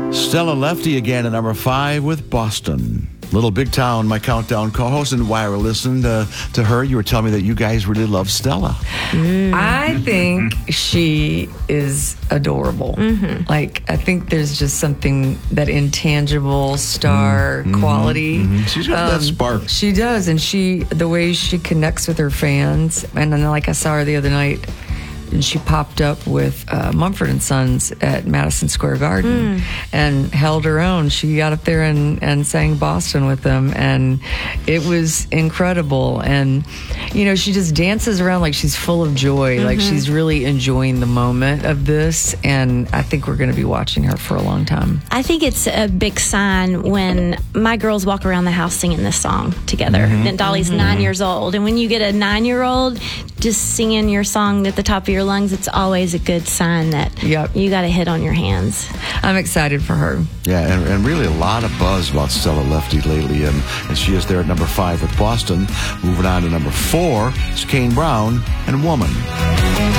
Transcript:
Stella Lefty again at number 5 with Boston. Little Big Town, my countdown co-host, and while we're listening to her, you were telling me that you guys really love Stella. I think she is adorable. Like, I think there's just something, that intangible star quality. She's got that spark. She does, and the way she connects with her fans. And then, like, I saw her the other night, and she popped up with Mumford & Sons at Madison Square Garden and held her own. She got up there and sang Boston with them, and it was incredible. And, you know, she just dances around like she's full of joy, like she's really enjoying the moment of this, and I think we're going to be watching her for a long time. I think it's a big sign when my girls walk around the house singing this song together. Then Dolly's 9 years old, and when you get a 9-year-old just singing your song at the top of your lungs, it's always a good sign that you got a hit on your hands. I'm excited for her. Yeah, and really a lot of buzz about Stella Lefty lately, and she is there at number 5 with Boston. Moving on to number 4 is Kane Brown and Woman.